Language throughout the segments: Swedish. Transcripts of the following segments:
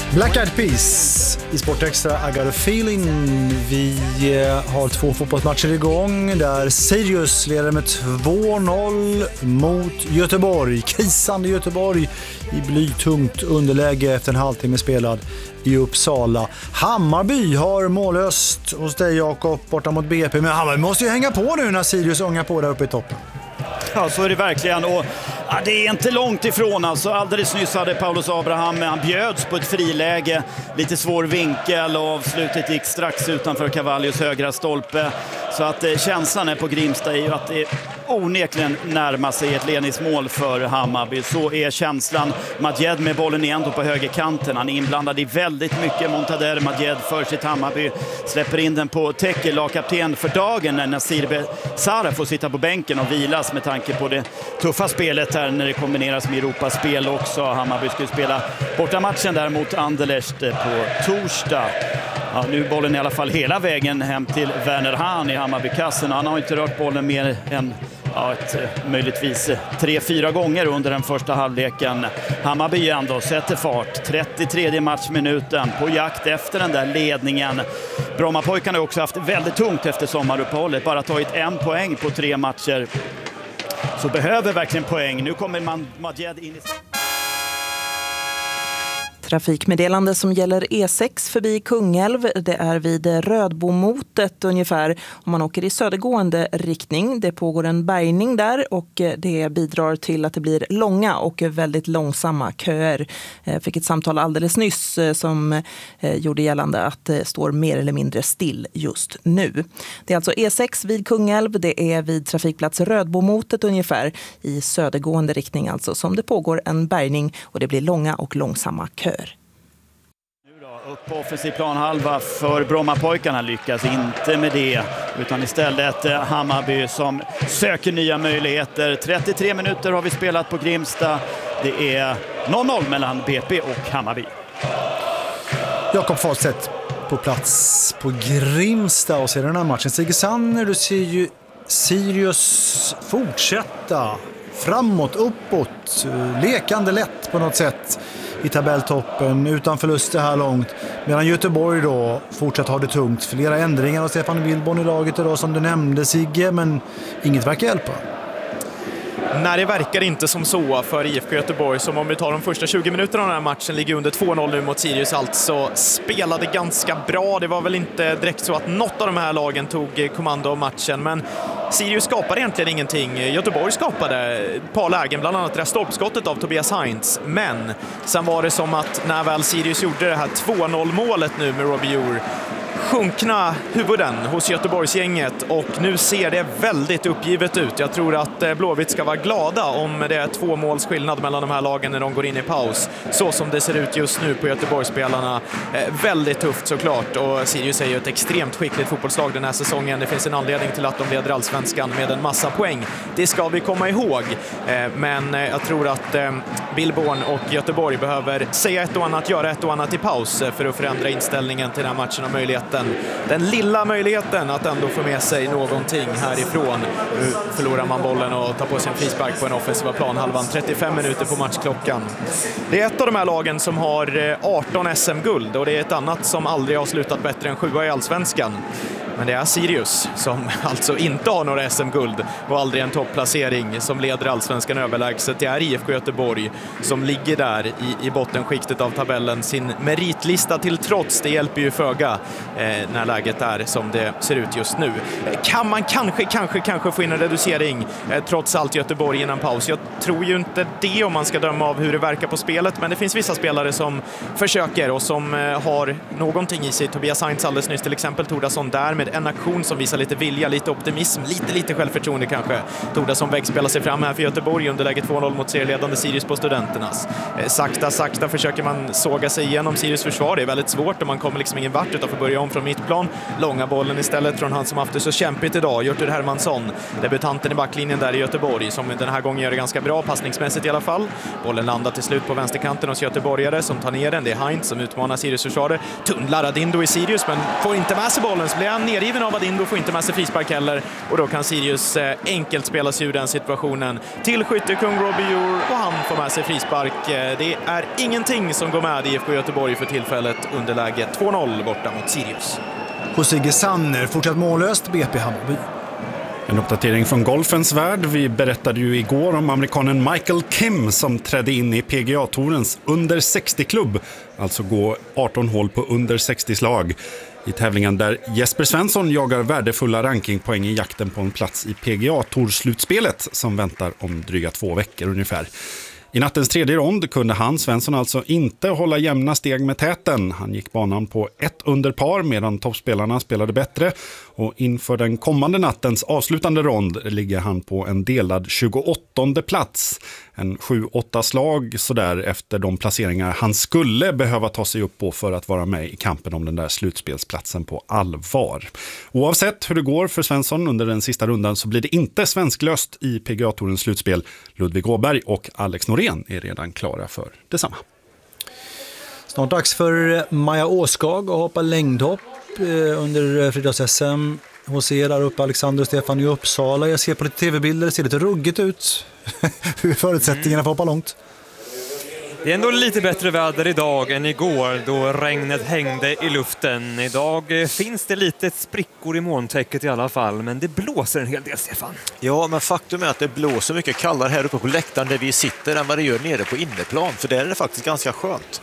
Black Eyed Peas i Sportextra, I got a feeling. Vi har 2 fotbollsmatcher igång där Sirius leder med 2-0 mot Göteborg. Krisande Göteborg i blytungt underläge efter en halvtimme spelad i Uppsala. Hammarby har mållöst hos dig, Jakob, borta mot BP. Men Hammarby måste ju hänga på nu när Sirius ångar på där uppe i toppen. Ja, så är det verkligen. Och det är inte långt ifrån. Alltså, alldeles nyss hade Paulus Abraham, han bjöds på ett friläge. Lite svår vinkel och avslutet gick strax utanför Cavallios högra stolpe. Så att känslan är på Grimsta är ju att det onekligen närmar sig ett ledningsmål för Hammarby. Så är känslan. Madjed med bollen igen på högerkanten. Han är inblandad i väldigt mycket. Montader Madjed för sitt Hammarby. Släpper in den på Tekke, lagkapten för dagen, när Nasir Sara får sitta på bänken och vilas med tanke på det tuffa spelet här när det kombineras med Europaspel också. Hammarby skulle spela borta matchen där mot Anderlecht på torsdag. Ja, nu är bollen i alla fall hela vägen hem till Werner Hahn i Hammarbykassen. Han har inte rört bollen mer än möjligtvis 3-4 gånger under den första halvleken. Hammarby ändå sätter fart. 33 matchminuten på jakt efter den där ledningen. Brommapojkarna har också haft väldigt tungt efter sommaruppehållet. Bara tagit 1 poäng på 3 matcher. Så behöver verkligen poäng. Nu kommer Madjed in i... Trafikmeddelande som gäller E6 förbi Kungälv. Det är vid Rödbomotet ungefär om man åker i södergående riktning. Det pågår en bärgning där och det bidrar till att det blir långa och väldigt långsamma köer. Jag fick ett samtal alldeles nyss som gjorde gällande att det står mer eller mindre still just nu. Det är alltså E6 vid Kungälv. Det är vid trafikplats Rödbomotet ungefär i södergående riktning alltså som det pågår en bärgning och det blir långa och långsamma köer. Upp på offensiv planhalva för Brommapojkarna, lyckas inte med det utan istället Hammarby som söker nya möjligheter. 33 minuter har vi spelat på Grimsta. Det är 0-0 mellan BP och Hammarby. Jakob Fahlstedt på plats på Grimsta och ser den här matchen. Sigge Sanner, du ser ju Sirius fortsätta framåt, uppåt, lekande lätt på något sätt i tabelltoppen utan förluster här långt. Medan Göteborg då fortsätter ha det tungt. Flera ändringar av Stefan Wilborn i laget idag som du nämnde, Sigge, men inget verkar hjälpa. Nej, det verkar inte som så för IFK Göteborg, som om vi tar de första 20 minuterna av den här matchen ligger under 2-0 nu mot Sirius, alltså spelade ganska bra. Det var väl inte direkt så att något av de här lagen tog kommando av matchen, men Sirius skapade egentligen ingenting. Göteborg skapade ett par lägen, bland annat det här stolpskottet av Tobias Heinz, men sen var det som att när väl Sirius gjorde det här 2-0-målet nu med Robbie Jour, sjunkna huvuden hos Göteborgsgänget och nu ser det väldigt uppgivet ut. Jag tror att Blåvitt ska vara glada om det är 2 måls skillnad mellan de här lagen när de går in i paus. Så som det ser ut just nu på Göteborgsspelarna. Väldigt tufft såklart, och Sirius är ju ett extremt skickligt fotbollslag den här säsongen. Det finns en anledning till att de leder allsvenskan med en massa poäng. Det ska vi komma ihåg. Men jag tror att Billborn och Göteborg behöver säga ett och annat, göra ett och annat i paus för att förändra inställningen till den här matchen och möjligheten. Den lilla möjligheten att ändå få med sig någonting härifrån. Nu förlorar man bollen och tar på sig en frispark på en offensiva planhalvan. 35 minuter på matchklockan. Det är ett av de här lagen som har 18 SM-guld och det är ett annat som aldrig har slutat bättre än 7 i allsvenskan. Men det är Sirius som alltså inte har några SM-guld och aldrig en topplacering, som leder allsvenskan överlägset. Det är IFK Göteborg som ligger där i bottenskiktet av tabellen. Sin meritlista till trots, det hjälper ju föga när läget är som det ser ut just nu. Kan man kanske få in en reducering trots allt Göteborg innan paus? Jag tror ju inte det om man ska döma av hur det verkar på spelet, men det finns vissa spelare som försöker och som har någonting i sig. Tobias Heinz alldeles nyss till exempel, Tordason där med en aktion som visar lite vilja, lite optimism, lite självförtroende kanske. Tordason vägspelar sig fram här för Göteborg under läget 2-0 mot serieledande Sirius på Studenternas. Sakta försöker man såga sig igenom Sirius försvar. Det är väldigt svårt och man kommer liksom ingen vart utan får börja om från mittplan. Långa bollen istället från han som haft det så kämpigt idag, Hjörtur Hermansson, debutanten i backlinjen där i Göteborg, som den här gången gör det ganska bra passningsmässigt i alla fall. Bollen landar till slut på vänsterkanten hos göteborgare som tar ner den. Det är Heinz som utmanar Sirius försvarare. Tunnlar Adindo i Sirius men får inte med sig bollen, så blir han nergiven av Adin, då får inte med sig frispark heller. Och då kan Sirius enkelt spela sig ur den situationen. Till skyttekung Robbie Djur och han får med sig frispark. Det är ingenting som går med IFK Göteborg för tillfället. Underläge 2-0 borta mot Sirius. José Gesanner fortsatt mållöst, BP Hammarby. En uppdatering från golfens värld. Vi berättade ju igår om amerikanen Michael Kim som trädde in i PGA-tourens under 60-klubb. Alltså gå 18 hål på under 60 slag. I tävlingen där Jesper Svensson jagar värdefulla rankingpoäng i jakten på en plats i PGA-tourslutspelet som väntar om dryga 2 veckor ungefär. I nattens tredje rond kunde Svensson alltså inte hålla jämna steg med täten. Han gick banan på 1 under par medan toppspelarna spelade bättre. Och inför den kommande nattens avslutande rond ligger han på en delad 28:e plats. En 7-8 slag sådär efter de placeringar han skulle behöva ta sig upp på för att vara med i kampen om den där slutspelsplatsen på allvar. Oavsett hur det går för Svensson under den sista rundan så blir det inte svensklöst i PGA-tourens slutspel. Ludvig Åberg och Alex Norén är redan klara för detsamma. Snart dags för Maja Åskag att hoppa längdhopp under friidrotts-SM. Hos er där uppe, Alexander och Stefan i Uppsala. Jag ser på lite tv-bilder, det ser lite ruggigt ut. Hur är förutsättningarna för att hoppa långt? Det är ändå lite bättre väder idag än igår då regnet hängde i luften. Idag finns det lite sprickor i molntäcket i alla fall, men det blåser en hel del, Stefan. Ja, men faktum är att det blåser mycket kallare här uppe på läktaren där vi sitter än vad det gör nere på inneplan, för där är det faktiskt ganska skönt.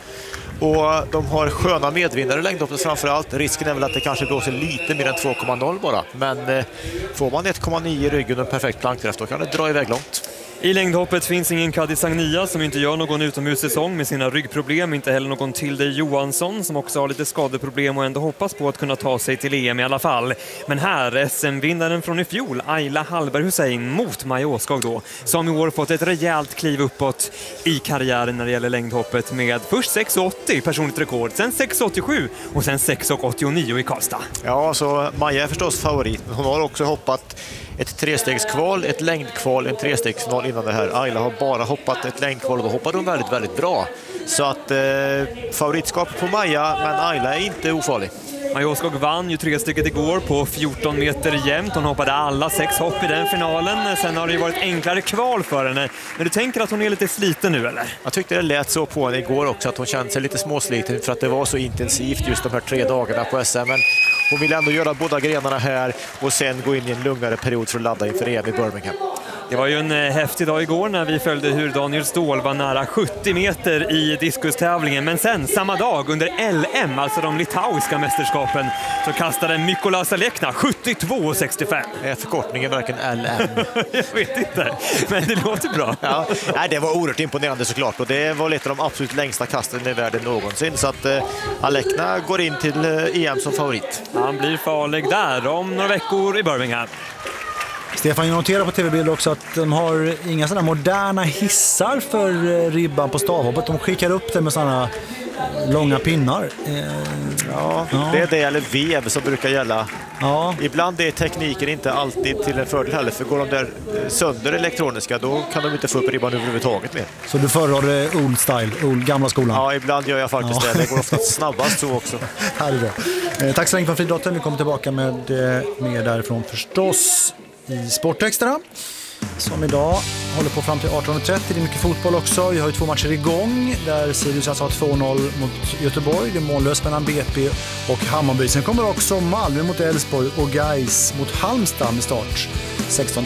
Och de har sköna medvinnare längdhoppet framförallt. Risken är väl att det kanske blåser lite mer än 2,0 bara. Men får man 1,9 i ryggen och en perfekt plankträff, då kan det dra iväg långt. I längdhoppet finns ingen Kadi Sagnia som inte gör någon utomhussäsong med sina ryggproblem. Inte heller någon Tilde Johansson som också har lite skadeproblem och ändå hoppas på att kunna ta sig till EM i alla fall. Men här SM-vinnaren från i fjol, Ayla Hallberg Hussein mot Maja Åskag då, som i år fått ett rejält kliv uppåt i karriären när det gäller längdhoppet med först 6,80 personligt rekord, sen 6,87 och sen 6,89 i Karlstad. Ja, så Maja är förstås favorit. Hon har också hoppat ett 3-stegskval, ett längdkval, en 3-stegsfinal innan det här. Ayla har bara hoppat ett längdkval och då hoppade hon väldigt, väldigt bra. Så att favoritskap på Maja, men Ayla är inte ofarlig. Maja Åskag vann ju 3-steget igår på 14 meter jämnt. Hon hoppade alla 6 hopp i den finalen. Sen har det ju varit enklare kval för henne. Men du tänker att hon är lite sliten nu, eller? Jag tyckte det lät så på henne igår också, att hon kände sig lite småsliten för att det var så intensivt just de här 3 dagarna på SM. Men hon vill ändå göra båda grenarna här och sen gå in i en lugnare period för att ladda inför EM i Birmingham. Det var ju en häftig dag igår när vi följde hur Daniel Ståhl var nära 70 meter i diskustävlingen. Men sen samma dag under LM, alltså de litauiska mästerskapen, så kastade Mykola Salekna 72,65. Är förkortningen verkligen LM? Jag vet inte, men det låter bra. Ja, nej, det var oerhört imponerande såklart, och det var lite av de absolut längsta kasten i världen någonsin. Så att Alekna går in till EM som favorit. Han blir farlig där om några veckor i Birmingham. Stefan, jag noterar på tv-bilder också att de har inga sådana moderna hissar för ribban på stavhoppet. De skickar upp det med sådana långa pinnar. Ja, det är det eller vev som brukar gälla. Ja. Ibland är tekniken inte alltid till en fördel heller, för går de där sönder elektroniska, då kan de inte få upp ribban överhuvudtaget mer. Så du föredrar old style, old gamla skolan? Ja, ibland gör jag faktiskt det. Det går ofta snabbast så också. Här är det. Tack så länge för friidrotten. Vi kommer tillbaka med mer därifrån förstås i Sportextra, som idag håller på fram till 18:30. Det är mycket fotboll också. Vi har ju 2 matcher igång där Sirius alltså har 2-0 mot Göteborg. Det är mållöst mellan BP och Hammarby. Sen kommer också Malmö mot Elfsborg och Gais mot Halmstad med start 16:30.